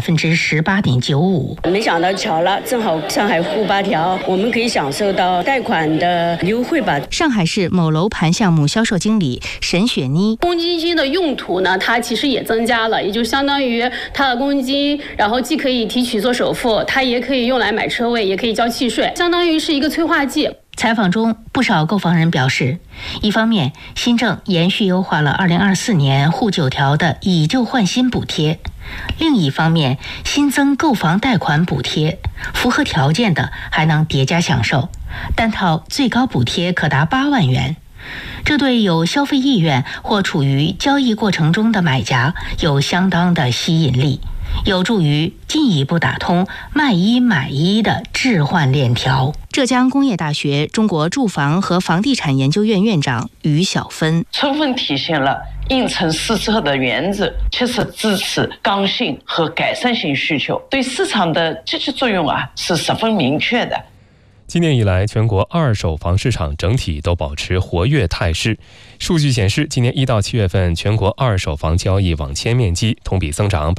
18.95%。 没想到巧了，正好上海沪8条，我们可以享受到贷款的优惠吧。 上海市某楼盘项目销售经理沈雪妮， 公积金的用途呢，它其实也增加了，也就相当于它的公积金，然后既可以提取做首付，它也可以用来买车位，也可以交契税，相当于是一个催化剂。 采访中，不少购房人表示，一方面，新政延续优化了2024年沪9条的以旧换新补贴；另一方面，新增购房贷款补贴，符合条件的还能叠加享受，单套最高补贴可达8万元。这对有消费意愿或处于交易过程中的买家有相当的吸引力，有助于进一步打通卖一买一的置换链条。浙江工业大学中国住房和房地产研究院院长于小芬， 充分体现了因城施策的原则，切实支持刚性和改善性需求，对市场的积极作用是十分明确的。 今年以来，全国二手房市场整体都保持活跃态势。数据显示，今年1到7月份，全国二手房交易网签面积同比增长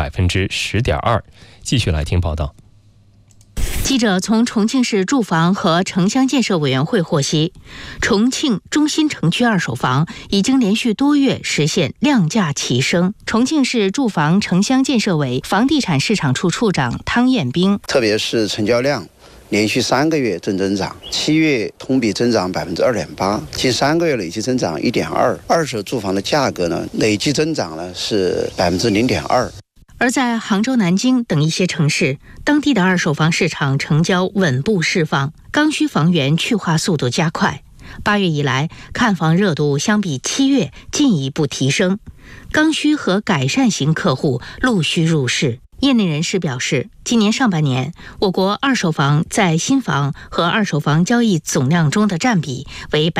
10.2%。继续来听报道。 记者从重庆市住房和城乡建设委员会获悉，重庆中心城区二手房已经连续多月实现量价齐升。重庆市住房城乡建设委房地产市场处处长汤彦兵， 特别是成交量连续3个月正增长，7月同比增长2.8%，近3个月累计增长1.2%。二手住房的价格呢，累计增长呢是0.2%。 而在杭州、南京等一些城市，当地的二手房市场成交稳步释放，刚需房源去化速度加快。8月以来，看房热度相比7月进一步提升，刚需和改善型客户陆续入市。业内人士表示，今年上半年，我国二手房在新房和二手房交易总量中的占比为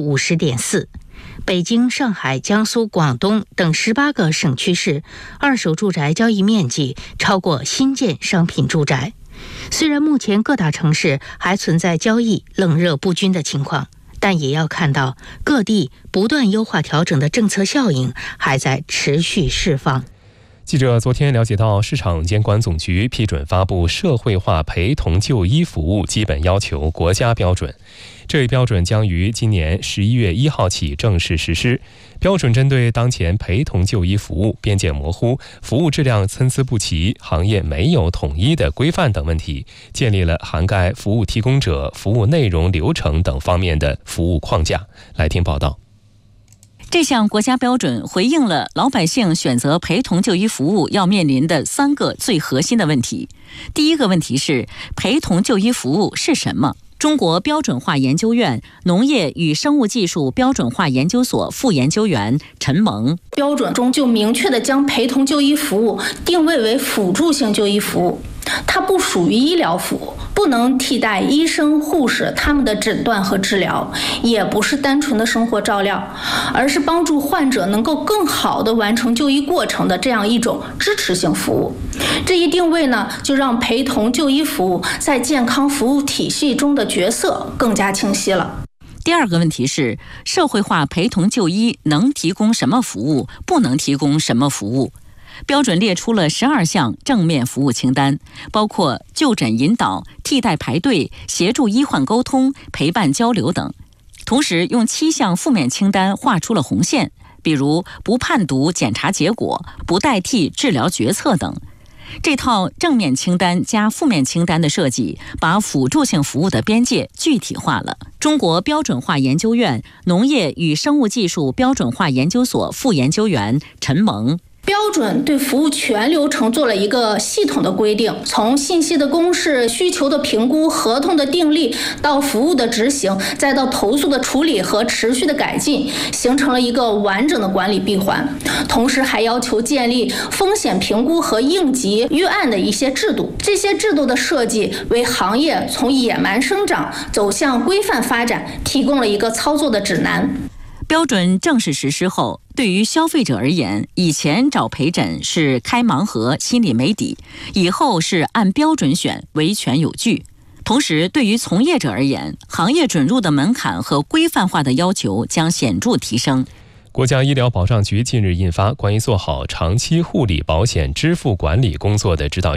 50.4%。北京、上海、江苏、广东等18个省区市二手住宅交易面积超过新建商品住宅。虽然目前各大城市还存在交易冷热不均的情况，但也要看到各地不断优化调整的政策效应还在持续释放。 记者昨天了解到，市场监管总局批准发布社会化陪同就医服务基本要求国家标准，这一标准将于今年11月1号起正式实施。标准针对当前陪同就医服务边界模糊、服务质量参差不齐、行业没有统一的规范等问题，建立了涵盖服务提供者、服务内容、流程等方面的服务框架。来听报道。 这项国家标准回应了老百姓选择陪同就医服务要面临的3个最核心的问题。第一个问题是，陪同就医服务是什么？中国标准化研究院农业与生物技术标准化研究所副研究员陈萌， 标准中就明确地将陪同就医服务定位为辅助性就医服务，它不属于医疗服务，不能替代医生、护士他们的诊断和治疗，也不是单纯的生活照料，而是帮助患者能够更好地完成就医过程的这样一种支持性服务。这一定位呢，就让陪同就医服务在健康服务体系中的角色更加清晰了。 第二个问题是，社会化陪同就医能提供什么服务，不能提供什么服务？标准列出了12项正面服务清单，包括就诊引导、替代排队、协助医患沟通、陪伴交流等。同时用7项负面清单画出了红线，比如不判读检查结果、不代替治疗决策等。这套正面清单加负面清单的设计，把辅助性服务的边界具体化了。中国标准化研究院农业与生物技术标准化研究所副研究员陈萌， 标准对服务全流程做了一个系统的规定，从信息的公示、需求的评估、合同的订立到服务的执行，再到投诉的处理和持续的改进，形成了一个完整的管理闭环。同时还要求建立风险评估和应急预案的一些制度，这些制度的设计为行业从野蛮生长走向规范发展提供了一个操作的指南。 标准正式实施后，对于消费者而言，以前找陪诊是开盲盒，心里没底，以后是按标准选，维权有据。同时，对于从业者而言，行业准入的门槛和规范化的要求将显著提升。 国家医疗保障局近日印发关于做好长期护理保险支付管理工作的指导